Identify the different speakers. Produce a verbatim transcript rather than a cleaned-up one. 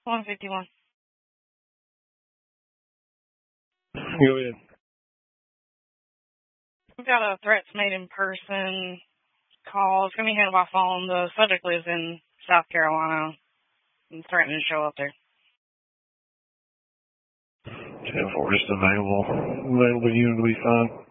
Speaker 1: one fifty-one.
Speaker 2: Go ahead.
Speaker 1: We've got a threats made in person call. It's going to be handled by phone. The subject lives in South Carolina and threatening to show up there.
Speaker 2: ten four, just available. Available unit will be fine.